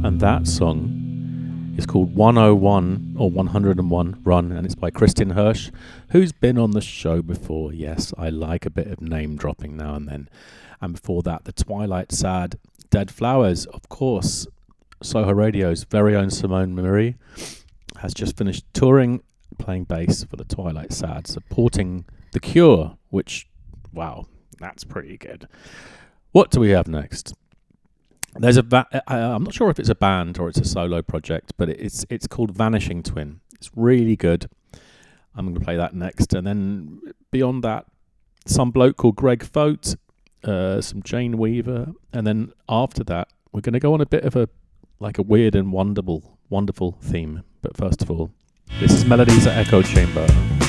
And that song is called 101 or 101 Run, and it's by Christian Hirsch, who's been on the show before. Yes, I like a bit of name dropping now and then. And before that, The Twilight Sad, Dead Flowers. Of course, Soho Radio's very own Simone Marie has just finished touring, playing bass for The Twilight Sad, supporting The Cure, which, wow, that's pretty good. What do we have next? There's I'm not sure if it's a band or it's a solo project, but it's called Vanishing Twin. It's really good. I'm going to play that next. And then beyond that, some bloke called Greg Fote, some Jane Weaver. And then after that, we're going to go on a bit of a weird and wonderful theme. But first of all, this is Melodies at Echo Chamber.